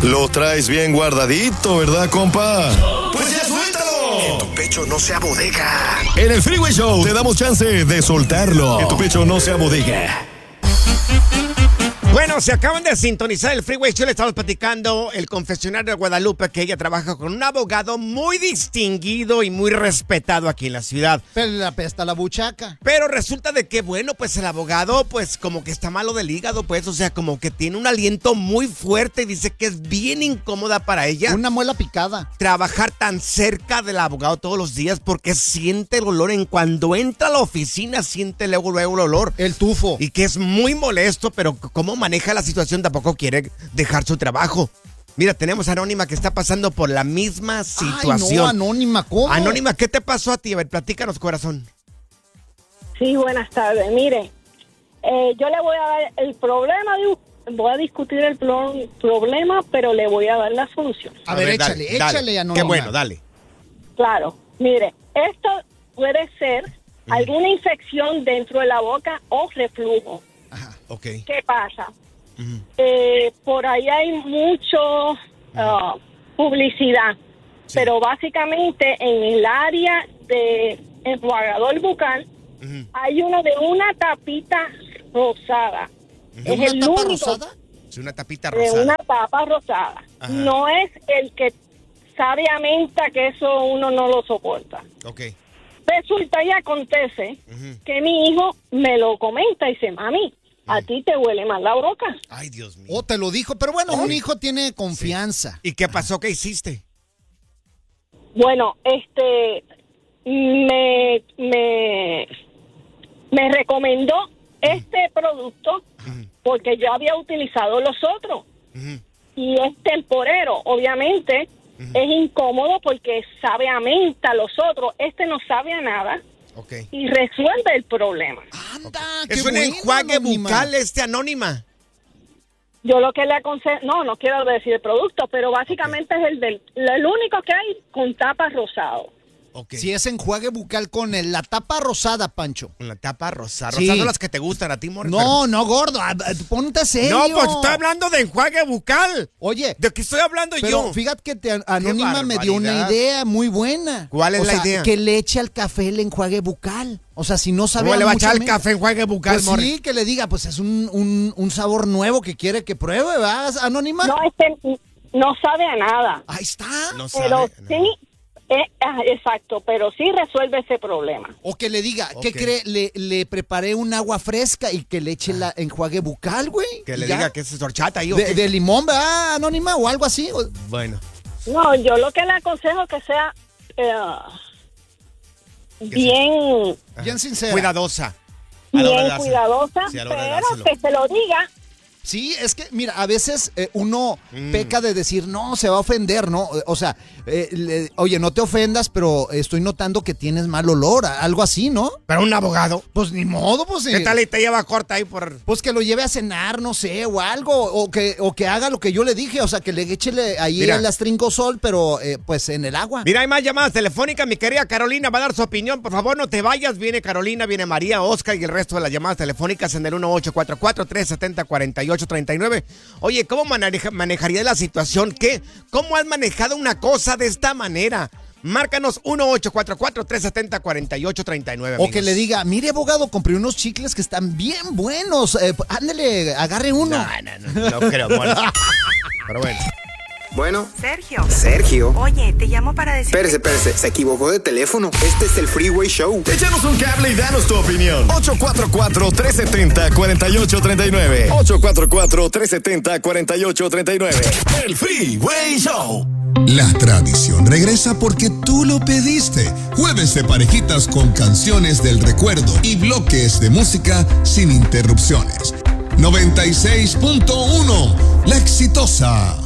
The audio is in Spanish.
Lo traes bien guardadito, ¿verdad, compa? ¡Pues ya suéltalo! Que tu pecho no sea bodega. En el Freeway Show te damos chance de soltarlo. Que tu pecho no sea bodega. Bueno, se acaban de sintonizar el Freeway Show. Le estamos platicando el confesionario de Guadalupe, que ella trabaja con un abogado muy distinguido y muy respetado aquí en la ciudad. Pero le apesta la buchaca. Pero resulta de que, bueno, pues el abogado, pues como que está malo del hígado, pues, o sea, como que tiene un aliento muy fuerte y dice que es bien incómoda para ella. Una muela picada. Trabajar tan cerca del abogado todos los días porque siente el olor. En cuando entra a la oficina, siente luego el olor. El tufo. Y que es muy molesto, pero como maneja la situación, tampoco quiere dejar su trabajo. Mira, tenemos a Anónima que está pasando por la misma situación. Ay, no, Anónima, ¿cómo? Anónima, ¿qué te pasó a ti? A ver, platícanos, corazón. Sí, buenas tardes. Mire, yo le voy a dar el problema, voy a discutir el problema, pero le voy a dar la solución. A ver, dale, échale, Anónima. Qué bueno, dale. Claro, mire, esto puede ser alguna infección dentro de la boca o reflujo. Ajá, ok. ¿Qué pasa? Por ahí hay mucho publicidad, sí. Pero básicamente en el área de enjuagador bucal hay uno de una tapita rosada. ¿De una tapa rosada? Sí, una tapita rosada. De una tapa rosada. Ajá. No es el que sabe a menta, que eso uno no lo soporta. Ok. Resulta y acontece que mi hijo me lo comenta y dice, mami, a ti te huele mal la boca. Ay, Dios mío. Oh, te lo dijo, pero bueno, un hijo tiene confianza. Sí. ¿Y qué pasó? ¿Qué hiciste? Bueno, me recomendó este producto porque yo había utilizado los otros y es temporero, obviamente. Es incómodo porque sabe a menta los otros. Este no sabe a nada. Okay. Y resuelve el problema. Anda, es un enjuague bucal Anónima. Yo lo que le aconsejo, no quiero decir el producto, pero básicamente es el único que hay con tapa rosado. Okay. Si es enjuague bucal con la tapa rosada, Pancho. Con la tapa rosada. Sí. Rosadas son las que te gustan a ti, Morris. No, gordo, ponte serio. No, pues estoy hablando de enjuague bucal. Oye. ¿De qué estoy hablando pero yo? Fíjate que Anónima me dio una idea muy buena. ¿Cuál es la idea? Que le eche al café el enjuague bucal. O sea, si no sabe ¿Cómo le va a echar el café enjuague bucal, pues Morris? sí, que le diga, pues es un sabor nuevo que quiere que pruebe, ¿verdad, Anónima? No, no sabe a nada. Ahí está. No pero sabe, sí... exacto, pero sí resuelve ese problema. O que le diga, ¿qué cree? Le preparé un agua fresca y que le eche la enjuague bucal, güey. Que le diga que es horchata ahí. De limón, ¿verdad, Anónima? O algo así. Bueno. No, yo lo que le aconsejo que sea bien sincera. Cuidadosa. Bien cuidadosa, pero que se lo diga. Sí, es que, mira, a veces uno peca de decir, no, se va a ofender, ¿no? O sea, oye, no te ofendas, pero estoy notando que tienes mal olor, algo así, ¿no? Pero un abogado. Pues ni modo, pues. ¿Qué tal y te lleva corta ahí por...? Pues que lo lleve a cenar, no sé, o algo, o que haga lo que yo le dije, o sea, que le échele ahí el astringosol, pero pues en el agua. Mira, hay más llamadas telefónicas, mi querida Carolina va a dar su opinión, por favor, no te vayas, viene Carolina, viene María, Oscar y el resto de las llamadas telefónicas en el 1844-370-4839. Oye, ¿cómo manejarías la situación? ¿Cómo has manejado una cosa de esta manera? Márcanos 1844-370-4839. O que le diga, mire, abogado, compré unos chicles que están bien buenos. Ándele, agarre uno. No creo, bueno. Pero bueno. Bueno. Sergio. Oye, te llamo para decir... Espérese, se equivocó de teléfono. Este es el Freeway Show. Échanos un cable y danos tu opinión. 844-370-4839. 844-370-4839. El Freeway Show. La tradición regresa porque tú lo pediste. Jueves de parejitas con canciones del recuerdo y bloques de música sin interrupciones. 96.1, La Exitosa.